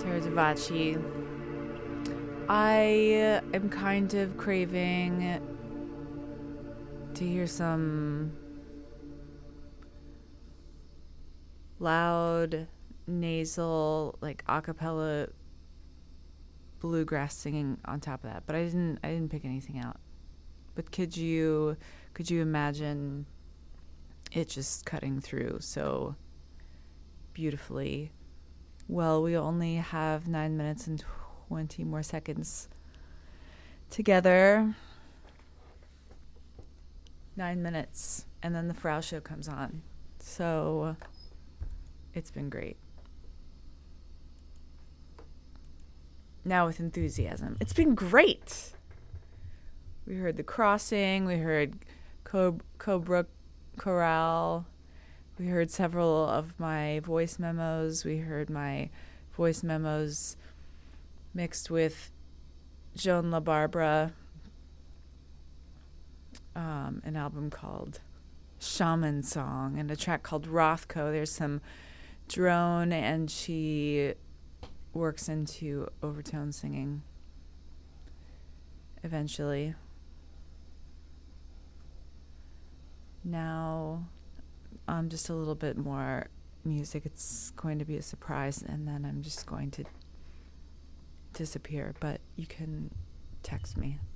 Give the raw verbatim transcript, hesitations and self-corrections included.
Sarah Davachi. I am kind of craving to hear some loud, nasal, like a cappella bluegrass singing on top of that. But I didn't I didn't pick anything out. But could you could you imagine it just cutting through so beautifully? Well, we only have nine minutes and twenty more seconds together. Nine minutes, and then the Frau Show comes on. So it's been great. Now with enthusiasm. It's been great. We heard The Crossing. We heard Co- Cobra Chorale. We heard several of my voice memos. We heard my voice memos mixed with Joan LaBarbera, um, an album called Shaman Song, and a track called Rothko. There's some drone, and she works into overtone singing eventually. Now, um, just a little bit more music. It's going to be a surprise, and then I'm just going to disappear. But you can text me.